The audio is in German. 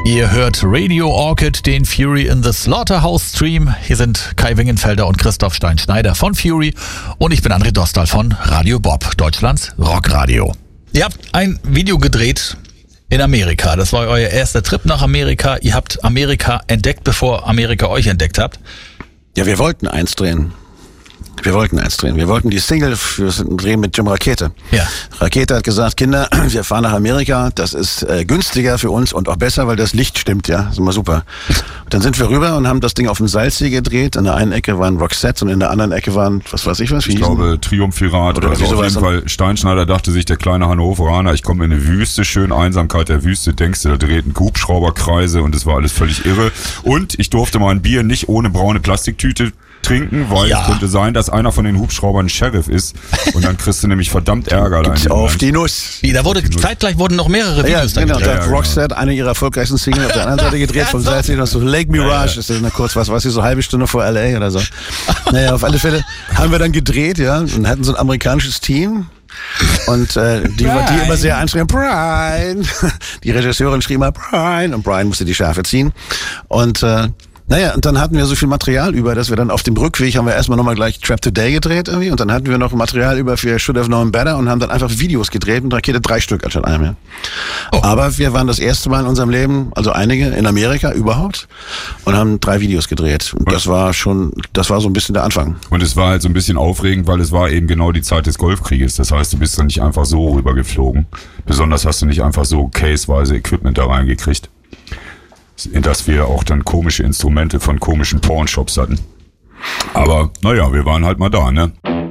Ihr hört Radio Orchid, den Fury in the Slaughterhouse Stream. Hier sind Kai Wingenfelder und Christoph Stein-Schneider von Fury und ich bin André Dostal von Radio Bob, Deutschlands Rockradio. Ihr habt ein Video gedreht in Amerika. Das war euer erster Trip nach Amerika. Ihr habt Amerika entdeckt, bevor Amerika euch entdeckt habt. Ja, wir wollten eins drehen. Wir wollten die Single fürs Drehen mit Jim Rakete. Ja. Rakete hat gesagt, Kinder, wir fahren nach Amerika, das ist günstiger für uns und auch besser, weil das Licht stimmt, ja, ist immer super. Und dann sind wir rüber und haben das Ding auf dem Salzsee gedreht. In der einen Ecke waren Roxette und in der anderen Ecke waren, was weiß ich was. Ich glaube Triumphirat oder so. Auf jeden Fall, Steinschneider dachte sich, der kleine Hannoveraner, ich komme in eine Wüste, schön Einsamkeit der Wüste, denkst du, da dreht ein Hubschrauberkreise und es war alles völlig irre. Und ich durfte mein Bier nicht ohne braune Plastiktüte trinken, weil es könnte sein, dass einer von den Hubschraubern Sheriff ist und dann kriegst du nämlich verdammt Ärger. Auf die Nuss. Zeitgleich wurden noch mehrere Videos genau, da hat Roxette eine ihrer erfolgreichsten Singles auf der anderen Seite gedreht, vom Salzsee noch so Lake Mirage, ist das eine kurz was so halbe Stunde vor LA oder so. Naja, auf alle Fälle haben wir dann gedreht, ja, und hatten so ein amerikanisches Team. Und die immer sehr anstrengend, Brian. Die Regisseurin schrie mal Brian und Brian musste die Schärfe ziehen. Und und dann hatten wir so viel Material über, dass wir dann auf dem Rückweg haben wir erstmal nochmal gleich Trap Today gedreht irgendwie und dann hatten wir noch Material über für Should Have Known Better und haben dann einfach Videos gedreht mit Rakete 3 Stück anstatt einem. Ja. Oh. Aber wir waren das erste Mal in unserem Leben, also einige in Amerika überhaupt und haben 3 Videos gedreht. Und das war so ein bisschen der Anfang. Und es war halt so ein bisschen aufregend, weil es war eben genau die Zeit des Golfkrieges. Das heißt, du bist dann nicht einfach so rübergeflogen. Besonders hast du nicht einfach so caseweise Equipment da reingekriegt. Dass wir auch dann komische Instrumente von komischen Pornshops hatten. Aber naja, wir waren halt mal da, ne?